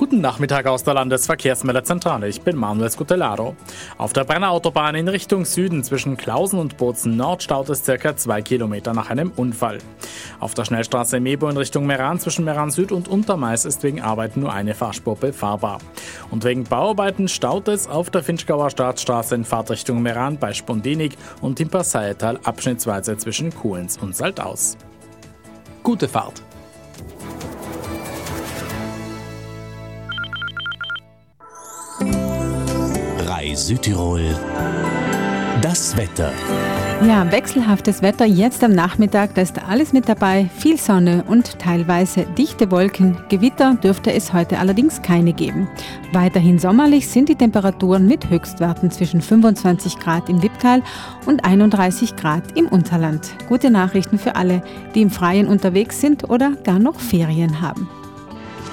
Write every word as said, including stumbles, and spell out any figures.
Guten Nachmittag aus der Landesverkehrsmelderzentrale. Ich bin Manuel Scutellaro. Auf der Brenner Autobahn in Richtung Süden zwischen Klausen und Bozen Nord staut es circa zwei Kilometer nach einem Unfall. Auf der Schnellstraße Mebo in Richtung Meran zwischen Meran Süd und Untermais ist wegen Arbeiten nur eine Fahrspur befahrbar. Und wegen Bauarbeiten staut es auf der Finchgauer Staatsstraße in Fahrtrichtung Meran bei Spondinig und im Passaiertal abschnittsweise zwischen Kuhens und Saltaus. Gute Fahrt! Südtirol. Das Wetter. Ja, wechselhaftes Wetter jetzt am Nachmittag, da ist alles mit dabei. Viel Sonne und teilweise dichte Wolken. Gewitter dürfte es heute allerdings keine geben. Weiterhin sommerlich sind die Temperaturen mit Höchstwerten zwischen fünfundzwanzig Grad im Wipptal und einunddreißig Grad im Unterland. Gute Nachrichten für alle, die im Freien unterwegs sind oder gar noch Ferien haben.